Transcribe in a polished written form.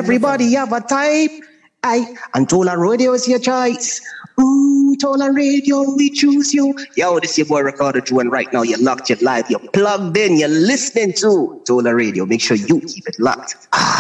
Everybody have a type. And Tolan Radio is your choice. Tolan Radio, we choose you. Yo, this is your boy Ricardo Drew, and right now you're locked, you're live, you're plugged in, you're listening to Tolan Radio. Make sure you keep it locked.